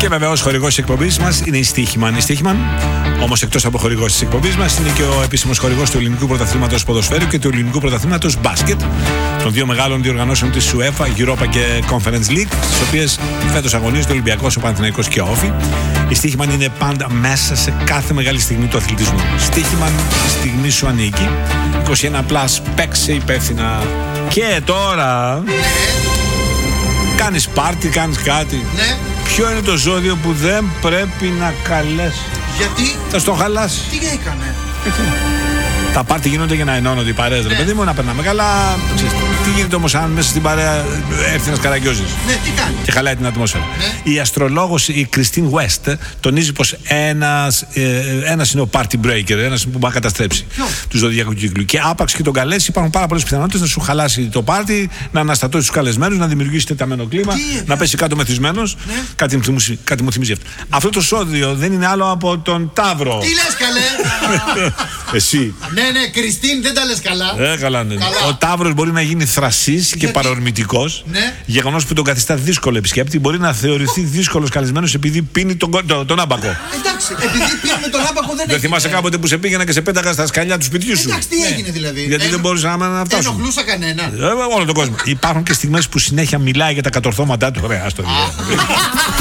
Και βεβαίως χορηγός της εκπομπής μας είναι η Στίχημαν. Η Στίχημαν, όμως εκτός από χορηγός της εκπομπής μας, είναι και ο επίσημος χορηγός του Ελληνικού Πρωταθλήματος Ποδοσφαίρου και του Ελληνικού Πρωταθλήματος Μπάσκετ, των δύο μεγάλων διοργανώσεων της UEFA, Europa και Conference League, στις οποίες φέτος αγωνίζεται ο Ολυμπιακός, ο Παναθηναϊκός και ο Όφη. Η Στίχημαν είναι πάντα μέσα σε κάθε μεγάλη στιγμή του αθλητισμού. Στίχημαν, η στιγμή σου ανήκει. 21+, παίξε υπεύθυνα. Και τώρα κάνεις πάρτι, κάνεις κάτι. Ναι. Ποιο είναι το ζώδιο που δεν πρέπει να καλέσει? Γιατί? Θα στο χαλάσει. Τι έκανε? Τα πάρτι γίνονται για να ενώνονται οι παρέες, ρε παιδί μου, να περνάμε καλά. Τι γίνεται όμως αν μέσα στην παρέα έρθει ένας καραγκιόζης? Ναι, τι κάνει? Και χαλάει την ατμόσφαιρα. Ναι. Η αστρολόγος, η Κριστίν West, τονίζει πως ένας είναι ο party breaker, ένας που μπορεί να καταστρέψει του ζωδιακού κύκλου. Και άπαξ και τον καλέσει, υπάρχουν πάρα πολλές πιθανότητες να σου χαλάσει το πάρτι, να αναστατώσει τους καλεσμένους, να δημιουργήσει τεταμένο κλίμα, να πέσει κάτω μεθυσμένος. Ναι. Κάτι μου θυμίζει αυτό. Αυτό το ζώδιο δεν είναι άλλο από τον Ταύρο. Τι λες, καλέ? Εσύ. Ναι, Κριστίν, δεν τα λες καλά. Καλά, ναι. Καλά. Ο Ταύρος μπορεί να γίνει θρασής και παρορμητικός. Ναι. Γεγονός που τον καθιστά δύσκολο επισκέπτη. Μπορεί να θεωρηθεί δύσκολος καλεσμένος επειδή πίνει τον άμπακο. Εντάξει, επειδή πήραμε τον άμπακο δεν Δεν θυμάσαι κάποτε που σε πήγαινα και σε πέταγα στα σκαλιά του σπιτιού σου? Εντάξει, τι έγινε δηλαδή? Γιατί δεν μπορούσε να φτάσει. Ενοχλούσα κανένα. Όλο τον κόσμο. Υπάρχουν και στιγμές που συνέχεια μιλάει για τα κατορθώματά του. Ωραία, άστο.